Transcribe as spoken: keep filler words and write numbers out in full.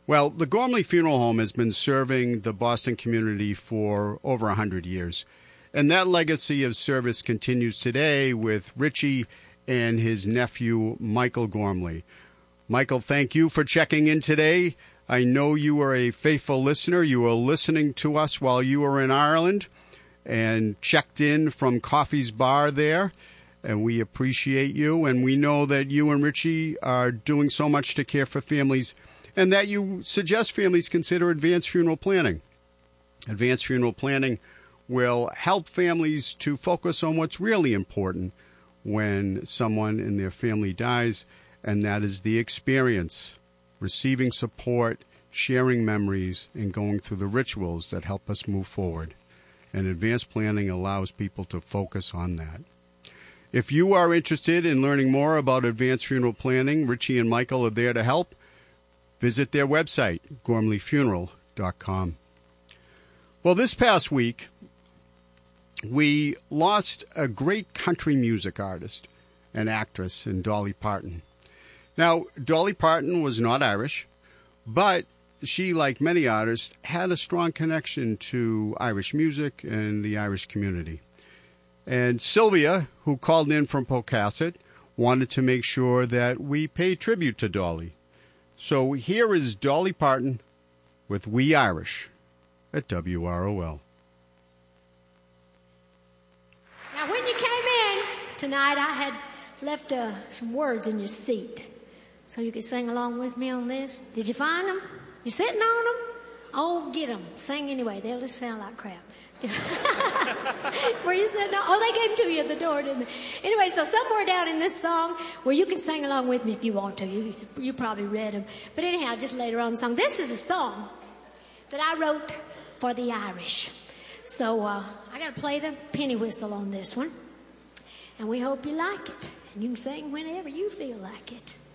Well, the Gormley Funeral Home has been serving the Boston community for over one hundred years. And that legacy of service continues today with Richie and his nephew, Michael Gormley. Michael, thank you for checking in today. I know you are a faithful listener. You were listening to us while you were in Ireland and checked in from Coffee's Bar there. And we appreciate you. And we know that you and Richie are doing so much to care for families, and that you suggest families consider advanced funeral planning. Advanced funeral planning will help families to focus on what's really important when someone in their family dies, and that is the experience, receiving support, sharing memories, and going through the rituals that help us move forward. And advanced planning allows people to focus on that. If you are interested in learning more about advanced funeral planning, Richie and Michael are there to help. Visit their website, gormley funeral dot com. Well, this past week, we lost a great country music artist and actress in Dolly Parton. Now, Dolly Parton was not Irish, but she, like many artists, had a strong connection to Irish music and the Irish community. And Sylvia, who called in from Pocasset, wanted to make sure that we pay tribute to Dolly. So here is Dolly Parton with We Irish at W R O L. Now, when you came in tonight, I had left uh, some words in your seat so you could sing along with me on this. Did you find them? You sitting on them? Oh, get them. Sing anyway. They'll just sound like crap. Where you sitting on? Oh, they gave them to you at the door, didn't they? Anyway, so somewhere down in this song where you can sing along with me if you want to. You, you probably read them. But anyhow, just later on the song. This is a song that I wrote for the Irish. So uh, I got to play the penny whistle on this one. And we hope you like it. And you can sing whenever you feel like it.